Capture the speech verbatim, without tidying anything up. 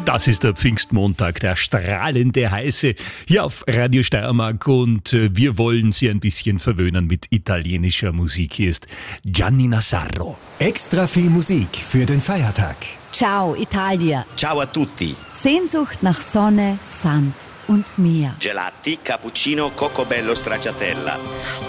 Das ist der Pfingstmontag, der strahlende heiße, hier auf Radio Steiermark, und wir wollen Sie ein bisschen verwöhnen mit italienischer Musik. Hier ist Gianni Nassaro. Extra viel Musik für den Feiertag. Ciao Italia. Ciao a tutti. Sehnsucht nach Sonne, Sand und Meer. Gelati, Cappuccino, Cocobello, Stracciatella.